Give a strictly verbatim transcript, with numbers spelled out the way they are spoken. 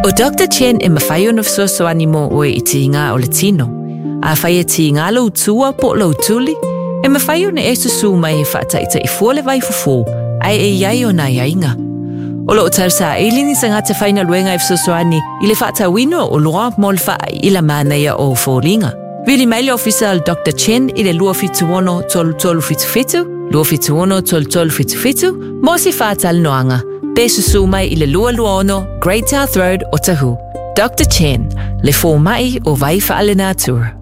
O Doctor Chen e mawhai na fsosoani mo oe I ti inga o le tino. A whai e ti inga lo tua po lo tuli. E mawhai na e susu mai e whaata ita I fuole vai fufu. Ai e iai o na iainga. O lo tar sa e lini sa ngata whaina luenga e fsosoani I le whaata wino o loa mol whaai I la māneia o fōlinga. Vili maile official Doctor Chen I le lua fituono tolu tolu fitu fitu, lua fituono tolu tolu fitu fitu, mo si whaatal noanga. Pe susu mai I le lua lua ono, Great South Road o Tahu. Doctor Chen, le fō mai o vai whaalena tour.